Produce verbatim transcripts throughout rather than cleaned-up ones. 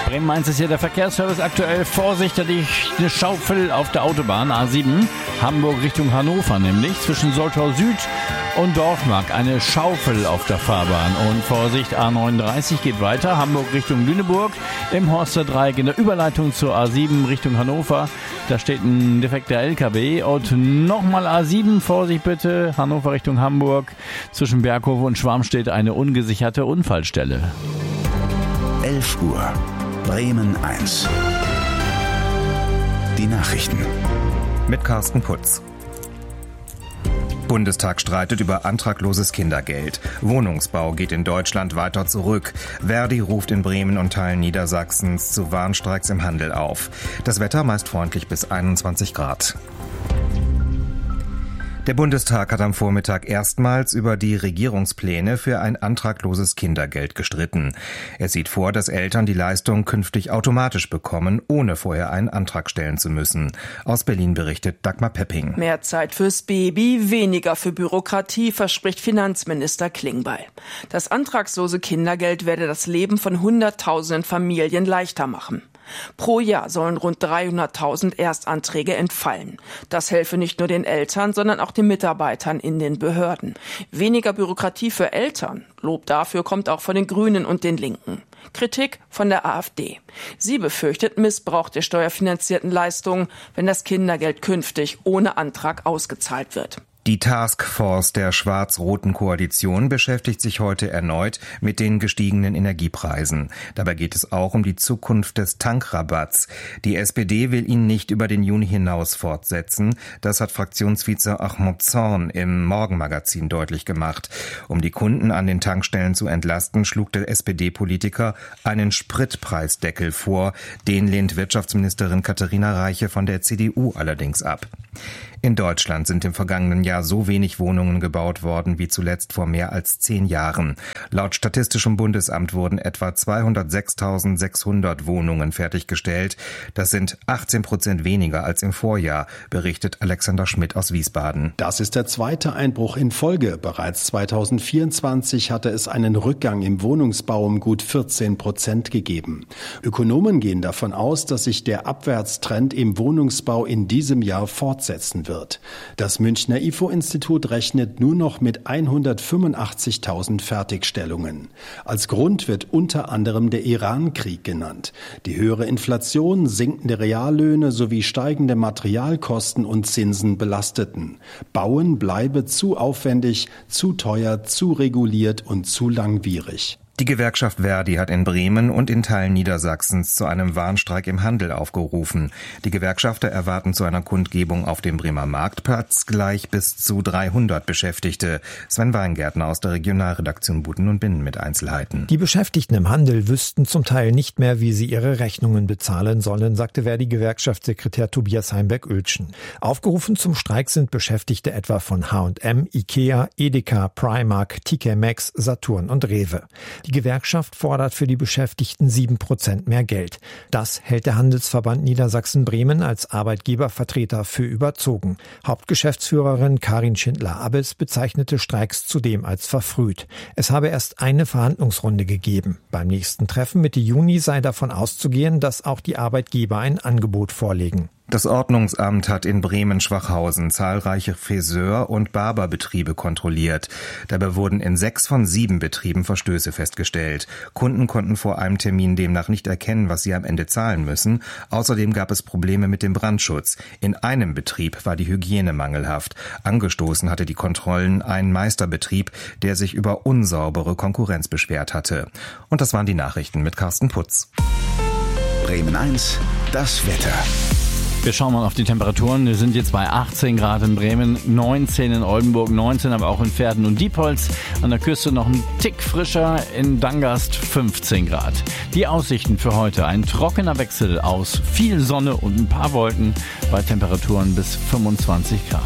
Bremen-Mainz ist hier der Verkehrsservice aktuell. Vorsichtig, eine Schaufel auf der Autobahn A sieben, Hamburg Richtung Hannover nämlich, zwischen Soltau Süd und Dorfmark. Eine Schaufel auf der Fahrbahn. Und Vorsicht, A neununddreißig geht weiter, Hamburg Richtung Lüneburg, im Horster Dreieck in der Überleitung zur A sieben Richtung Hannover. Da steht ein defekter L K W. Und nochmal A sieben, Vorsicht bitte, Hannover Richtung Hamburg. Zwischen Berghof und Schwarm steht eine ungesicherte Unfallstelle. elf Uhr. Bremen eins. Die Nachrichten. Mit Carsten Putz. Bundestag streitet über antragloses Kindergeld. Wohnungsbau geht in Deutschland weiter zurück. Verdi ruft in Bremen und Teilen Niedersachsens zu Warnstreiks im Handel auf. Das Wetter meist freundlich bis einundzwanzig Grad. Der Bundestag hat am Vormittag erstmals über die Regierungspläne für ein antragloses Kindergeld gestritten. Er sieht vor, dass Eltern die Leistung künftig automatisch bekommen, ohne vorher einen Antrag stellen zu müssen. Aus Berlin berichtet Dagmar Pepping. Mehr Zeit fürs Baby, weniger für Bürokratie, verspricht Finanzminister Klingbeil. Das antragslose Kindergeld werde das Leben von hunderttausenden Familien leichter machen. Pro Jahr sollen rund dreihunderttausend Erstanträge entfallen. Das helfe nicht nur den Eltern, sondern auch den Mitarbeitern in den Behörden. Weniger Bürokratie für Eltern. Lob dafür kommt auch von den Grünen und den Linken. Kritik von der AfD. Sie befürchtet Missbrauch der steuerfinanzierten Leistungen, wenn das Kindergeld künftig ohne Antrag ausgezahlt wird. Die Taskforce der schwarz-roten Koalition beschäftigt sich heute erneut mit den gestiegenen Energiepreisen. Dabei geht es auch um die Zukunft des Tankrabatts. Die S P D will ihn nicht über den Juni hinaus fortsetzen. Das hat Fraktionsvize Ahmad Zorn im Morgenmagazin deutlich gemacht. Um die Kunden an den Tankstellen zu entlasten, schlug der S P D-Politiker einen Spritpreisdeckel vor. Den lehnt Wirtschaftsministerin Katharina Reiche von der C D U allerdings ab. In Deutschland sind im vergangenen Jahr so wenig Wohnungen gebaut worden wie zuletzt vor mehr als zehn Jahren. Laut Statistischem Bundesamt wurden etwa zweihundertsechstausendsechshundert Wohnungen fertiggestellt. Das sind achtzehn Prozent weniger als im Vorjahr, berichtet Alexander Schmidt aus Wiesbaden. Das ist der zweite Einbruch in Folge. Bereits zweitausendvierundzwanzig hatte es einen Rückgang im Wohnungsbau um gut vierzehn Prozent gegeben. Ökonomen gehen davon aus, dass sich der Abwärtstrend im Wohnungsbau in diesem Jahr fortsetzen wird. Wird. Das Münchner I F O-Institut rechnet nur noch mit hundertfünfundachtzigtausend Fertigstellungen. Als Grund wird unter anderem der Iran-Krieg genannt. Die höhere Inflation, sinkende Reallöhne sowie steigende Materialkosten und Zinsen belasteten. Bauen bleibe zu aufwendig, zu teuer, zu reguliert und zu langwierig. Die Gewerkschaft Verdi hat in Bremen und in Teilen Niedersachsens zu einem Warnstreik im Handel aufgerufen. Die Gewerkschafter erwarten zu einer Kundgebung auf dem Bremer Marktplatz gleich bis zu dreihundert Beschäftigte. Sven Weingärtner aus der Regionalredaktion Buten und Binnen mit Einzelheiten. Die Beschäftigten im Handel wüssten zum Teil nicht mehr, wie sie ihre Rechnungen bezahlen sollen, sagte Verdi-Gewerkschaftssekretär Tobias Heimberg-Oeltschen. Aufgerufen zum Streik sind Beschäftigte etwa von H und M, Ikea, Edeka, Primark, T K Maxx, Saturn und Rewe. Die Gewerkschaft fordert für die Beschäftigten sieben Prozent mehr Geld. Das hält der Handelsverband Niedersachsen-Bremen als Arbeitgebervertreter für überzogen. Hauptgeschäftsführerin Karin Schindler-Abbes bezeichnete Streiks zudem als verfrüht. Es habe erst eine Verhandlungsrunde gegeben. Beim nächsten Treffen Mitte Juni sei davon auszugehen, dass auch die Arbeitgeber ein Angebot vorlegen. Das Ordnungsamt hat in Bremen-Schwachhausen zahlreiche Friseur- und Barberbetriebe kontrolliert. Dabei wurden in sechs von sieben Betrieben Verstöße festgestellt. Kunden konnten vor einem Termin demnach nicht erkennen, was sie am Ende zahlen müssen. Außerdem gab es Probleme mit dem Brandschutz. In einem Betrieb war die Hygiene mangelhaft. Angestoßen hatte die Kontrollen ein Meisterbetrieb, der sich über unsaubere Konkurrenz beschwert hatte. Und das waren die Nachrichten mit Carsten Putz. Bremen eins, das Wetter. Wir schauen mal auf die Temperaturen. Wir sind jetzt bei achtzehn Grad in Bremen, neunzehn in Oldenburg, neunzehn aber auch in Verden und Diepholz. An der Küste noch ein Tick frischer, in Dangast fünfzehn Grad. Die Aussichten für heute: ein trockener Wechsel aus viel Sonne und ein paar Wolken bei Temperaturen bis fünfundzwanzig Grad.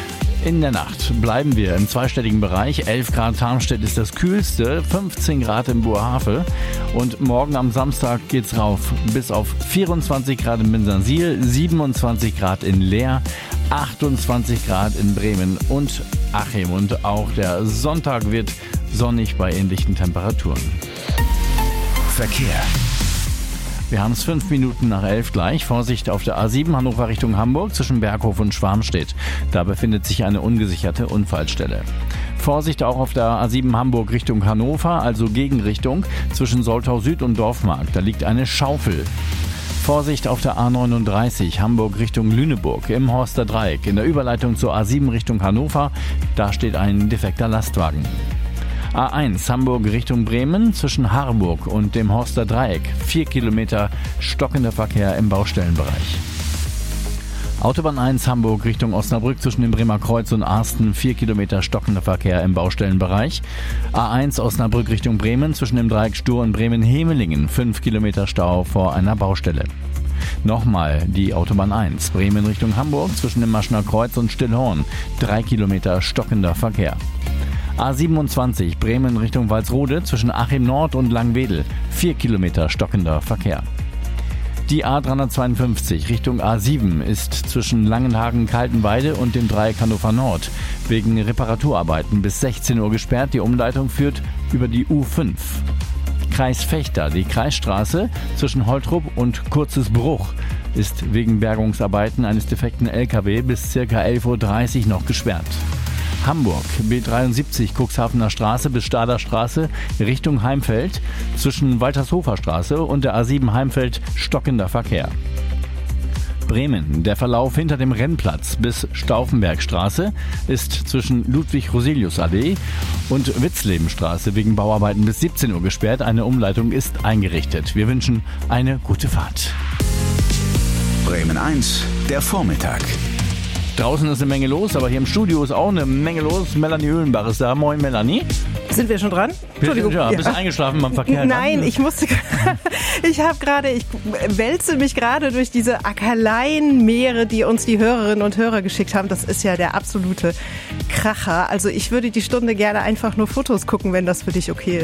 In der Nacht bleiben wir im zweistelligen Bereich. elf Grad Tarmstedt ist das kühlste, fünfzehn Grad in Boerhaave. Und morgen am Samstag geht's rauf bis auf vierundzwanzig Grad in Minsansil, siebenundzwanzig Grad in Leer, achtundzwanzig Grad in Bremen und Achim. Und auch der Sonntag wird sonnig bei ähnlichen Temperaturen. Verkehr. Wir haben es fünf Minuten nach elf gleich. Vorsicht auf der A sieben Hannover Richtung Hamburg zwischen Berghof und Schwarmstedt. Da befindet sich eine ungesicherte Unfallstelle. Vorsicht auch auf der A sieben Hamburg Richtung Hannover, also Gegenrichtung zwischen Soltau Süd und Dorfmarkt. Da liegt eine Schaufel. Vorsicht auf der A neununddreißig Hamburg Richtung Lüneburg im Horster Dreieck. In der Überleitung zur A sieben Richtung Hannover, da steht ein defekter Lastwagen. A eins Hamburg Richtung Bremen zwischen Harburg und dem Horster Dreieck. Vier Kilometer stockender Verkehr im Baustellenbereich. Autobahn eins Hamburg Richtung Osnabrück zwischen dem Bremer Kreuz und Arsten. Vier Kilometer stockender Verkehr im Baustellenbereich. A eins Osnabrück Richtung Bremen zwischen dem Dreieck Stur und Bremen-Hemelingen. Fünf Kilometer Stau vor einer Baustelle. Nochmal die Autobahn eins Bremen Richtung Hamburg zwischen dem Maschner Kreuz und Stillhorn. Drei Kilometer stockender Verkehr. A siebenundzwanzig Bremen Richtung Walsrode zwischen Achim Nord und Langwedel. Vier Kilometer stockender Verkehr. Die A dreihundertzweiundfünfzig Richtung A sieben ist zwischen Langenhagen-Kaltenweide und dem Dreieck Hannover Nord wegen Reparaturarbeiten bis sechzehn Uhr gesperrt. Die Umleitung führt über die U fünf. Kreis Vechta, die Kreisstraße zwischen Holtrup und Kurzes Bruch ist wegen Bergungsarbeiten eines defekten L K W bis ca. elf Uhr dreißig noch gesperrt. Hamburg, B dreiundsiebzig Cuxhavener Straße bis Stader Straße Richtung Heimfeld zwischen Waltershofer Straße und der A sieben Heimfeld stockender Verkehr. Bremen, der Verlauf hinter dem Rennplatz bis Stauffenbergstraße ist zwischen Ludwig-Roselius-Allee und Witzlebenstraße wegen Bauarbeiten bis siebzehn Uhr gesperrt. Eine Umleitung ist eingerichtet. Wir wünschen eine gute Fahrt. Bremen eins, der Vormittag. Draußen ist eine Menge los, aber hier im Studio ist auch eine Menge los. Melanie Höhlenbach ist da. Moin, Melanie. Sind wir schon dran? Entschuldigung. Ja, bist du eingeschlafen beim Verkehr? Nein, dann? ich musste, ich habe gerade, ich wälze mich gerade durch diese Ackerleinmeere, die uns die Hörerinnen und Hörer geschickt haben. Das ist ja der absolute Kracher. Also ich würde die Stunde gerne einfach nur Fotos gucken, wenn das für dich okay ist.